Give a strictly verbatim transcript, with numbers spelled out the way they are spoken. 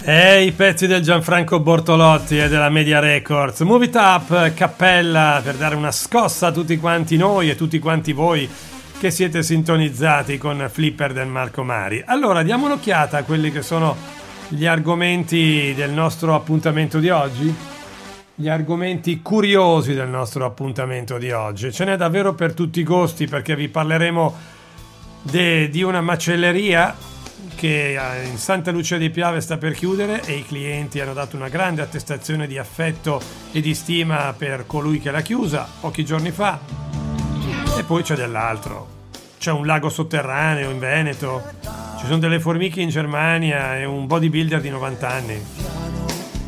E i pezzi del Gianfranco Bortolotti e della Media Records. Move It Up, cappella, per dare una scossa a tutti quanti noi e tutti quanti voi che siete sintonizzati con Flipper del Marco Mari. Allora, diamo un'occhiata a quelli che sono gli argomenti del nostro appuntamento di oggi. Gli argomenti curiosi del nostro appuntamento di oggi. Ce n'è davvero per tutti i gusti, perché vi parleremo de, di una macelleria che in Santa Lucia di Piave sta per chiudere e i clienti hanno dato una grande attestazione di affetto e di stima per colui che l'ha chiusa pochi giorni fa. E poi c'è dell'altro, c'è un lago sotterraneo in Veneto, ci sono delle formiche in Germania e un bodybuilder di novanta anni.